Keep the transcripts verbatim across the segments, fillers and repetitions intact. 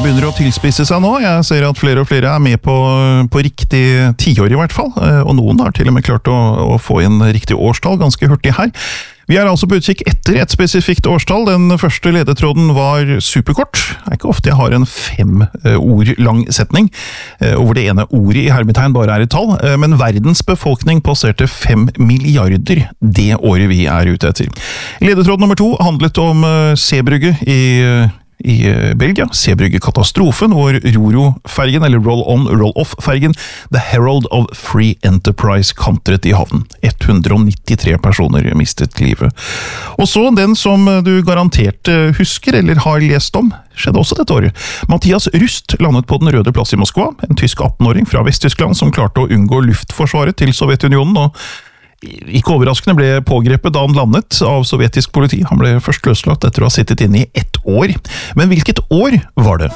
begynner å tilspisse seg nå. Jeg ser at flere og flere er med på, på riktig tiår i hvert fall, og noen har til og med klart å, å få inn riktig årstall ganske hurtig her. Vi er altså på utkikk etter et spesifikt årstall. Den første ledetråden var superkort. Det er ikke ofte jeg har en fem ord lang setning, hvor det ene ordet i hermetegn bare er et tall, men verdens befolkning passerte fem milliarder det året vi er ute etter. Ledetråd nummer to handlet om Zeebrugge i i Belgia, Zeebrugge-katastrofen, hvor Roro-fergen, eller Roll-on, Roll-off-fergen, The Herald of Free Enterprise kantret i havnen. ett hundre nittitre personer mistet livet. Og så den som du garantert husker, eller har lest om, skjedde også dette året. Mathias Rust landet på den røde plass i Moskva, en tysk atten-åring fra Vest-Tyskland som klarte å unngå luftforsvaret til Sovjetunionen, og ikke overraskende ble pågrepet da han landet av sovjetisk politi. Han ble først løslatt etter å ha sittet inne i ett år. Men hvilket år var det?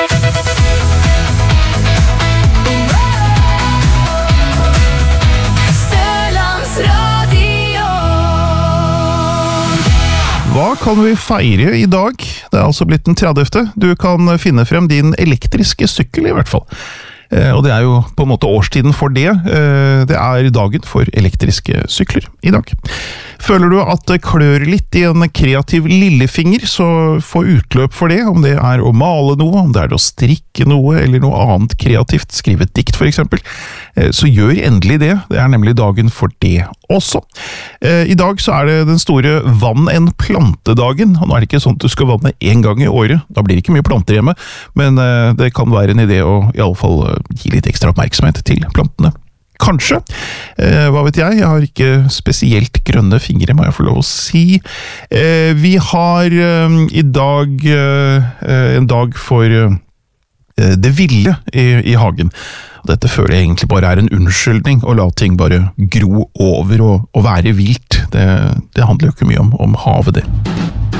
Hva kan vi feire i dag? Det er altså blitt den tredivte. Du kan finne frem din elektriske sykkel i hvert fall. Og det er jo på en måte årstiden for det. Det er dagen for elektriske sykler i dag. Føler du at det klør litt i en kreativ lillefinger, så få utløp for det, om det er å male noe, om det er å strikke noe, eller noe annet kreativt, skrive et dikt for eksempel. Så gjør endelig det, det er nemlig dagen for det også. I dag så er det den store vann en plantedagen, og nå er det ikke sånn at du skal vanne en gang i året, da blir det ikke mye planter hjemme, men det kan være en idé å i alle fall gi litt ekstra oppmerksomhet til plantene. Kanskje, eh, hva vet jeg, jeg har ikke spesielt grønne fingre, må jeg få lov å si. Eh, vi har eh, i dag eh, en dag for eh, det ville i, i hagen. Dette føler jeg egentlig bare er en unnskyldning, å la ting bare gro over og, og være vilt. Det, det handler jo ikke mye om, om havet det.